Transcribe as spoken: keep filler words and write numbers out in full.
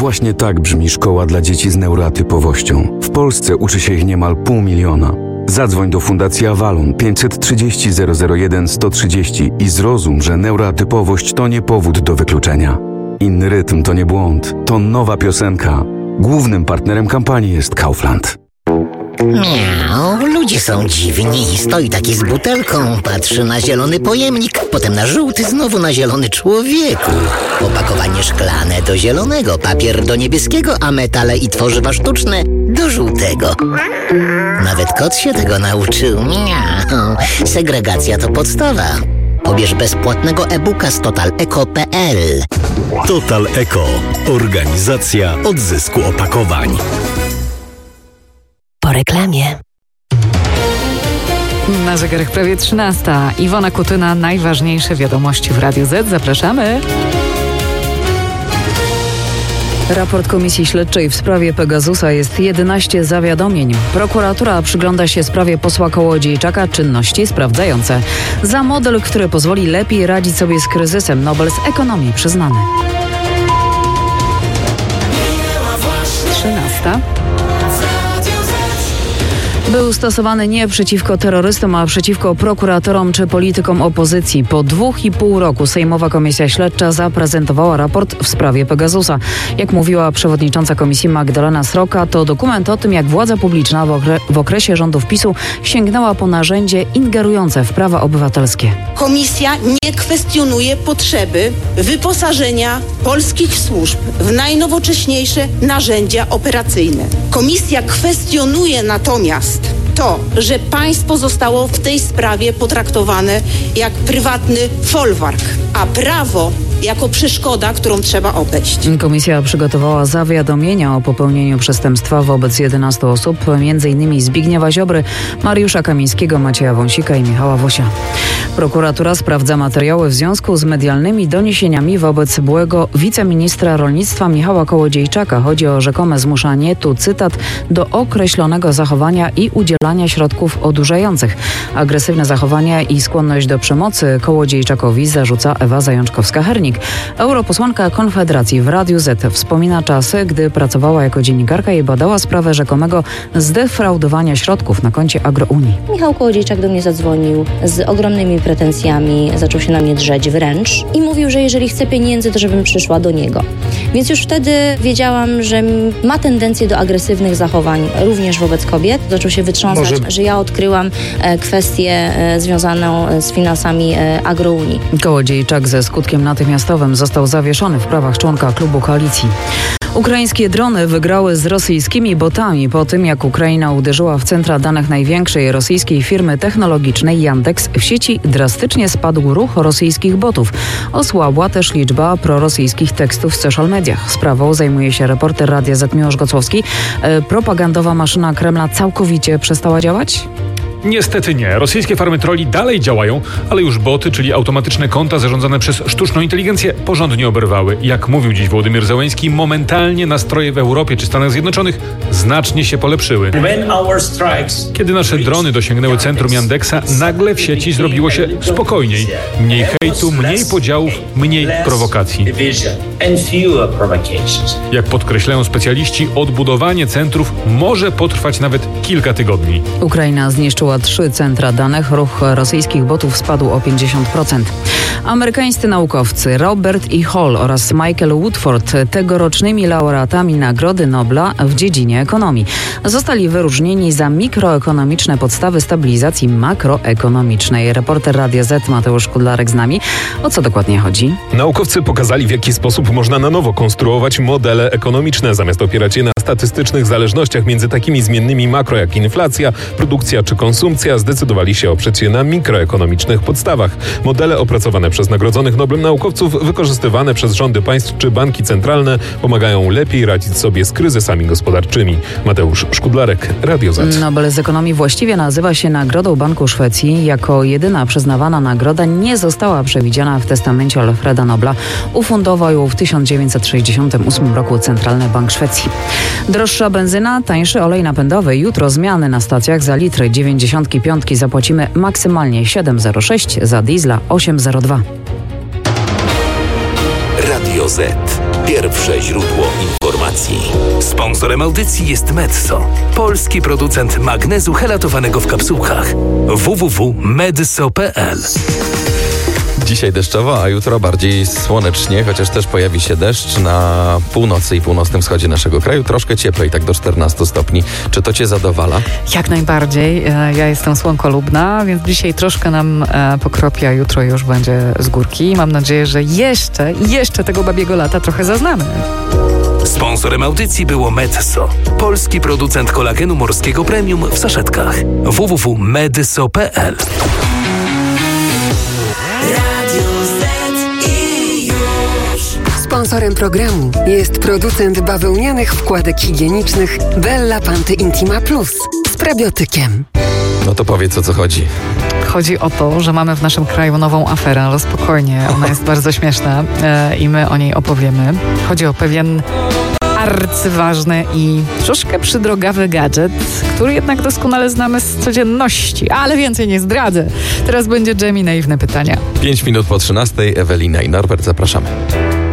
Właśnie tak brzmi szkoła dla dzieci z neuroatypowością. W Polsce uczy się ich niemal pół miliona. Zadzwoń do Fundacji Avalon pięćset trzydzieści zero zero jeden sto trzydzieści i zrozum, że neuroatypowość to nie powód do wykluczenia. Inny rytm to nie błąd, to nowa piosenka. Głównym partnerem kampanii jest Kaufland. Miau, ludzie są dziwni. Stoi taki z butelką, patrzy na zielony pojemnik, potem na żółty, znowu na zielony. Człowieku. Opakowanie szklane do zielonego, papier do niebieskiego, a metale i tworzywa sztuczne do żółtego. Nawet kot się tego nauczył. Miau. Segregacja to podstawa. Pobierz bezpłatnego e-booka z total eco kropka p l. Total Eko. Organizacja odzysku opakowań. Po reklamie. Na zegarach prawie trzynasta. Iwona Kutyna, najważniejsze wiadomości w Radiu Z. Zapraszamy. Raport Komisji Śledczej w sprawie Pegasusa jest jedenaście zawiadomień. Prokuratura przygląda się sprawie posła Kołodziejczaka, czynności sprawdzające. Za model, który pozwoli lepiej radzić sobie z kryzysem, Nobel z ekonomii przyznany. trzynasta. Był stosowany nie przeciwko terrorystom, a przeciwko prokuratorom czy politykom opozycji. Po dwóch i pół roku Sejmowa Komisja Śledcza zaprezentowała raport w sprawie Pegasusa. Jak mówiła przewodnicząca komisji Magdalena Sroka, to dokument o tym, jak władza publiczna w, okre- w okresie rządów PiSu sięgnęła po narzędzie ingerujące w prawa obywatelskie. Komisja nie kwestionuje potrzeby wyposażenia polskich służb w najnowocześniejsze narzędzia operacyjne. Komisja kwestionuje natomiast to, że państwo zostało w tej sprawie potraktowane jak prywatny folwark, a prawo jako przeszkoda, którą trzeba obejść. Komisja przygotowała zawiadomienia o popełnieniu przestępstwa wobec jedenastu osób, między innymi Zbigniewa Ziobry, Mariusza Kamińskiego, Macieja Wąsika i Michała Wosia. Prokuratura sprawdza materiały w związku z medialnymi doniesieniami wobec byłego wiceministra rolnictwa Michała Kołodziejczaka. Chodzi o rzekome zmuszanie, tu cytat, do określonego zachowania i udzielania środków odurzających. Agresywne zachowania i skłonność do przemocy Kołodziejczakowi zarzuca Ewa Zajączkowska-Hernik. Europosłanka Konfederacji w Radiu Z wspomina czasy, gdy pracowała jako dziennikarka i badała sprawę rzekomego zdefraudowania środków na koncie Agrounii. Michał Kołodziejczak do mnie zadzwonił z ogromnymi pretensjami, zaczął się na mnie drzeć wręcz i mówił, że jeżeli chce pieniędzy, to żebym przyszła do niego. Więc już wtedy wiedziałam, że ma tendencję do agresywnych zachowań również wobec kobiet. Zaczął się wytrząsać, Może... że ja odkryłam e, kwestię e, związaną z finansami e, Agrounii. Kołodziejczak ze skutkiem natychmiastowym został zawieszony w prawach członka klubu koalicji. Ukraińskie drony wygrały z rosyjskimi botami po tym, jak Ukraina uderzyła w centra danych największej rosyjskiej firmy technologicznej Yandex. W sieci drastycznie spadł ruch rosyjskich botów. Osłabła też liczba prorosyjskich tekstów w social mediach. Sprawą zajmuje się reporter Radia Z Miłosz Gocłowski. E, propagandowa maszyna Kremla całkowicie przestała działać? Niestety nie. Rosyjskie farmy troli dalej działają, ale już boty, czyli automatyczne konta zarządzane przez sztuczną inteligencję, porządnie oberwały. Jak mówił dziś Wołodymyr Zełenski, momentalnie nastroje w Europie czy Stanach Zjednoczonych znacznie się polepszyły. Kiedy nasze drony dosięgnęły centrum Yandexa, nagle w sieci zrobiło się spokojniej. Mniej hejtu, mniej podziałów, mniej prowokacji. Jak podkreślają specjaliści, odbudowanie centrów może potrwać nawet kilka tygodni. Ukraina zniszczyła trzy centra danych. Ruch rosyjskich botów spadł o pięćdziesiąt procent. Amerykańscy naukowcy Robert E. Hall oraz Michael Woodford, tegorocznymi laureatami Nagrody Nobla w dziedzinie ekonomii, zostali wyróżnieni za mikroekonomiczne podstawy stabilizacji makroekonomicznej. Reporter Radia Z Mateusz Kudlarek z nami. O co dokładnie chodzi? Naukowcy pokazali, w jaki sposób można na nowo konstruować modele ekonomiczne, zamiast opierać je na statystycznych zależnościach między takimi zmiennymi makro jak inflacja, produkcja czy konsumpcja. Zdecydowali się oprzeć je na mikroekonomicznych podstawach. Modele opracowane przez nagrodzonych Noblem naukowców, wykorzystywane przez rządy państw czy banki centralne, pomagają lepiej radzić sobie z kryzysami gospodarczymi. Mateusz Szkudlarek, Radio Z. Nobel z ekonomii właściwie nazywa się Nagrodą Banku Szwecji. Jako jedyna przyznawana nagroda nie została przewidziana w testamencie Alfreda Nobla. Ufundował ją w tysiąc dziewięćset sześćdziesiątym ósmym roku Centralny Bank Szwecji. Droższa benzyna, tańszy olej napędowy. Jutro zmiany na stacjach. Za litr dziewięćdziesiątki piątki zapłacimy maksymalnie siedem zero sześć, za diesla osiem zero dwa. Radio Radio Z. Pierwsze źródło informacji. Sponsorem audycji jest Medso, polski producent magnezu helatowanego w kapsułkach. w w w kropka medso kropka p l. Dzisiaj deszczowo, a jutro bardziej słonecznie, chociaż też pojawi się deszcz na północy i północnym wschodzie naszego kraju. Troszkę cieplej, tak do czternastu stopni. Czy to cię zadowala? Jak najbardziej. Ja jestem słonkolubna, więc dzisiaj troszkę nam pokropia, jutro już będzie z górki. Mam nadzieję, że jeszcze, jeszcze tego babiego lata trochę zaznamy. Sponsorem audycji było Medso, polski producent kolagenu morskiego premium w saszetkach. w w w kropka medso kropka p l. Sponsorem programu jest producent bawełnianych wkładek higienicznych Bella Panty Intima Plus z prebiotykiem. No to powiedz, o co chodzi. Chodzi o to, że mamy w naszym kraju nową aferę, ale spokojnie, ona jest bardzo śmieszna e, i my o niej opowiemy. Chodzi o pewien arcyważny i troszkę przydrogawy gadżet, który jednak doskonale znamy z codzienności, ale więcej nie zdradzę. Teraz będzie Dżemi naiwne pytania. Pięć minut po trzynastej, Ewelina i Norbert, zapraszamy.